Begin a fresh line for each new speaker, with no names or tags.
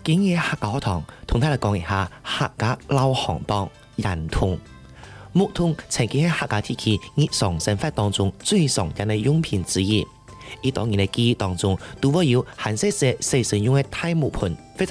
今日客家學堂同大家講一下客家老行當人痛。木桶曾經喺客家地區日常生活當中最常見嘅用品之一。當然嘅記憶當中，都會有韓式隨身用嘅大木盆。